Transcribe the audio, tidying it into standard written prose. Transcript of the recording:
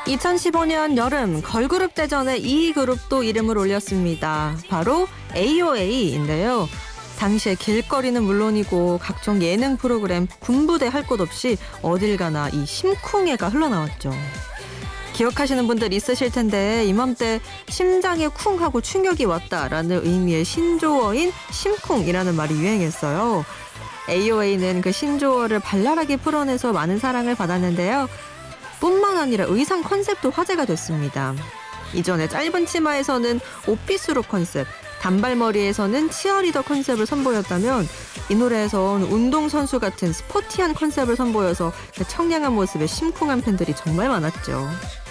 2015년 여름 걸그룹 대전에 이 그룹도 이름을 올렸습니다. 바로 AOA인데요. 당시에 길거리는 물론이고 각종 예능 프로그램, 군부대 할 것 없이 어딜 가나 이 심쿵애가 흘러나왔죠. 기억하시는 분들 있으실 텐데 이맘때 심장에 쿵 하고 충격이 왔다라는 의미의 신조어인 심쿵이라는 말이 유행했어요. AOA는 그 신조어를 발랄하게 풀어내서 많은 사랑을 받았는데요. 뿐만 아니라 의상 컨셉도 화제가 됐습니다. 이전에 짧은 치마에서는 오피스룩 컨셉, 단발머리에서는 치어리더 컨셉을 선보였다면 이 노래에선 운동선수 같은 스포티한 컨셉을 선보여서 그 청량한 모습에 심쿵한 팬들이 정말 많았죠.